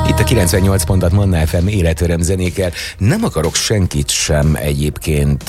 Itt a 98 pontat Manna FM életöröm zenékkel. Nem akarok senkit sem egyébként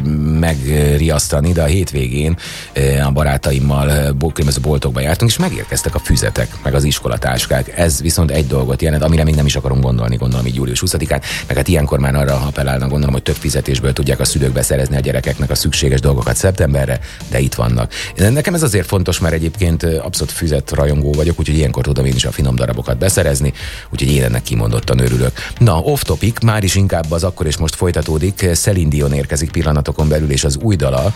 megriasztani, de a hétvégén a barátaimmal különböző boltokba jártunk, és megérkeztek a füzetek, meg az iskolatáskák. Ez viszont egy dolgot jelent, amire még nem is akarunk gondolni, gondolom így július 20-án, meg hát ilyenkor már arra appellálnak, gondolom, hogy több fizetésből tudják a szülők beszerezni a gyerekeknek a szükséges dolgokat szeptemberre, de itt vannak. Nekem ez azért fontos, mert egyébként abszolút füzetrajongó vagyok, úgyhogy ilyenkor tudom én is a finom darabokat beszerezni, úgyhogy én ennek kimondottan örülök. Na, off topic, már is inkább az akkor és most folytatódik. Celine Dion érkezik pillanatokon belül, és az új dala,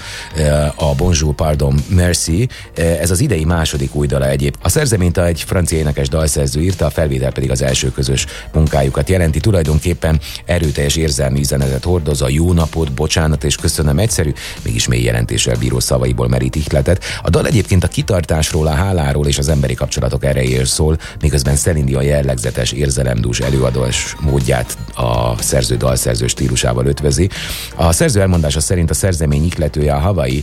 a Bonjour, Pardon, Merci, ez az idei második új dala egyéb. A szerzeményt egy francia énekes dalszerző írta, a felvétel pedig az első közös munkájukat jelenti. Tulajdonképpen erőteljes érzelmi üzenetet hordoz, a jó napot, bocsánat és köszönöm egyszerű, mégis mély jelentéssel bíró szavaiból merít ihletet. A dal egyébként a kitartásról, a háláról és az emberi kapcsolatok erejéről szól, miközben Celine Dion jellegzetes érzelemdús előadás módját a dalszerző stílusával ötvözi. A szerző elmondása szerint a szerzemény ihletője a Hawaii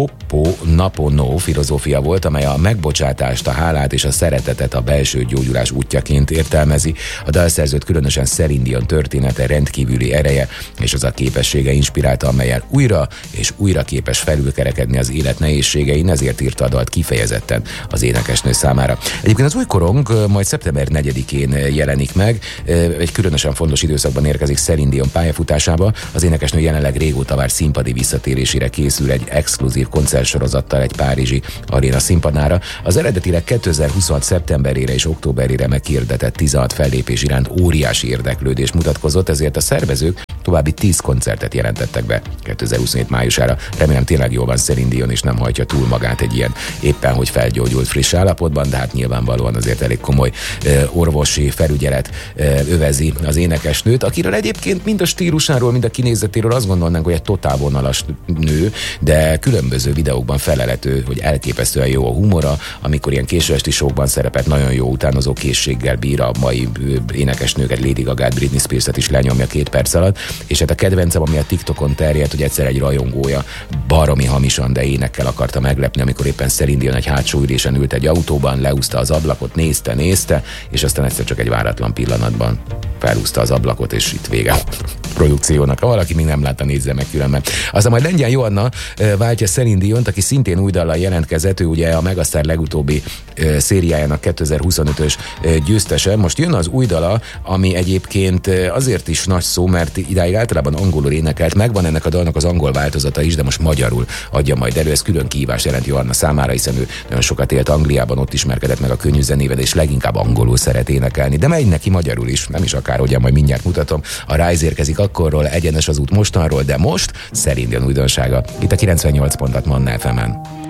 Ho'oponopono filozófia volt, amely a megbocsátást, a hálát és a szeretetet a belső gyógyulás útjaként értelmezi. A dalszerzőt különösen Celine Dion története, rendkívüli ereje és az a képessége inspirálta, amellyel újra és újra képes felülkerekedni az élet nehézségein, ezért írta a dalt kifejezetten az énekesnő számára. Egyébként az új korong majd szeptember 4-én jelenik meg, egy különösen fontos időszakban érkezik Celine Dion pályafutásába. Az énekesnő jelenleg régóta már színpadi visszatérésére készül egy exkluzív koncertsorozattal egy párizsi aréna színpadnára. Az eredetileg 2026 szeptemberére és októberére meghirdetett 16 fellépés iránt óriási érdeklődés mutatkozott, ezért a szervezők további 10 koncertet jelentettek be 2027 májusára. Remélem tényleg jól van Celine Dion, és nem hajtja túl magát egy ilyen éppen hogy felgyógyult friss állapotban, de hát nyilvánvalóan azért elég komoly orvosi felügyelet övezi az énekesnőt, akiről egyébként mind a stílusáról, mind a kinézetéről azt gondolnánk, hogy egy totálvonalas nő, de különböző videókban felelhető, hogy elképesztően jó a humora, amikor ilyen késő esti showkban szerepet, nagyon jó utánozó készséggel bír, a mai énekesnőket, Lady Gagát, Britney Spears-et is lenyomja 2 perc alatt, és hát a kedvencem, ami a TikTokon terjedt, hogy egyszer egy rajongója baromi hamisan, de énekkel akarta meglepni, amikor éppen Celine Dion egy hátsó ülésen ült egy autóban, leúzta az ablakot, nézte, és aztán egyszer csak egy váratlan pillanatban felhúzta az ablakot, és itt vége a produkciónak. Ha valaki még nem látta, nézze meg különben. Aztán majd Lengyel Joanna váltja Celine Diont, aki szintén új dallal jelentkezett, ő ugye a Megastar legutóbbi szériájának 2025-ös győztese. Most jön az új dala, ami egyébként azért is nagy szó, mert idáig általában angolul énekelt, megvan ennek a dalnak az angol változata is, de most magyarul adja majd elő. Ez külön kihívás jelent Joanna számára, hiszen ő nagyon sokat élt Angliában, ott ismerkedett meg a könnyű zenével, és leginkább angolul szeret énekelni, de megy neki magyarul is, nem is akárhogyan, majd mindjárt mutatom. A Rise érkezik akkorról, egyenes az út mostanról, de most Celine Dion újdonsága. Itt a 98 pontat Manna FM-en.